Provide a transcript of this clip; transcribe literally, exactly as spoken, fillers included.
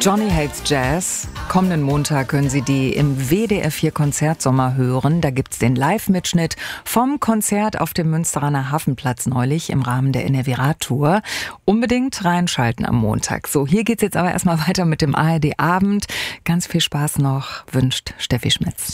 Johnny Hates Jazz. Kommenden Montag können Sie die im W D R vier Konzertsommer hören. Da gibt's den Live-Mitschnitt vom Konzert auf dem Münsteraner Hafenplatz neulich im Rahmen der N R W-Rad-Tour. Unbedingt reinschalten am Montag. So, hier geht's jetzt aber erstmal weiter mit dem A R D-Abend. Ganz viel Spaß noch, wünscht Steffi Schmitz.